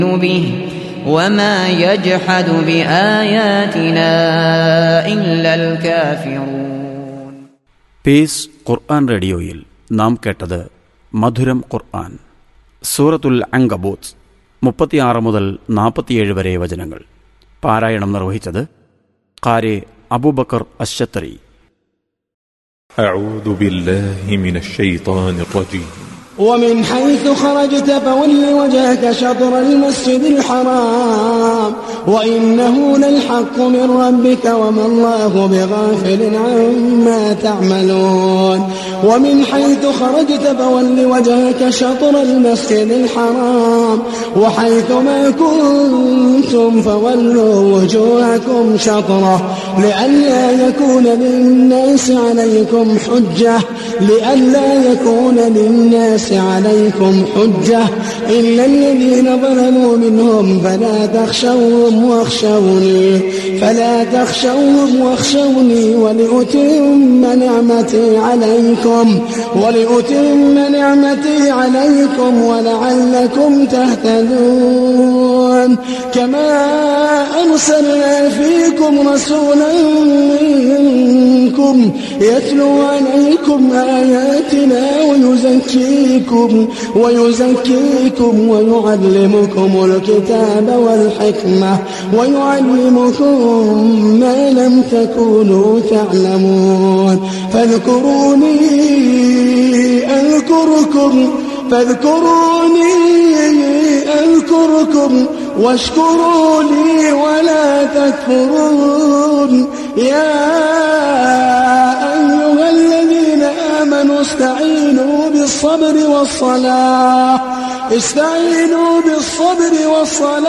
به وما يجحد بآياتنا إلا الكافرون. പീസ് ഖുർആൻ റേഡിയോയിൽ നാം കേട്ടത് മധുരം ഖുർആൻ, സൂറത്തുൽ അങ്കബൂത്ത് 36 മുതൽ 47 വരെ വചനങ്ങൾ. പാരായണം നിർവഹിച്ചത് ഖാരി അബൂബക്കർ അശ്ശത്തരി. أعوذ بالله من الشيطان الرجيم. ومن حيث خرجت فول وجهك شطر المسجد الحرام وإنه للحق من ربك وما الله بغافل عما تعملون. ومن حيث خرجت فول وجهك شطر المسجد الحرام وحيث ما كنتم فولوا وجوهكم شطره لئلا يكون للناس عليكم إلا الذين ظلموا منهم فلا تخشوهم واخشوني ولأتم نعمتي عليكم ولعلكم تهتدون. كما أرسلنا فيكم رسولا منكم يتلو عليكم آياتنا ويزكيكم ويعلمكم الكتاب والحكمة ويعلمكم ما لم تكونوا تعلمون. فاذكروني أذكركم واشكروا لي ولا تكفرون. يا أيها الذين آمنوا استعينوا بالصبر والصلاة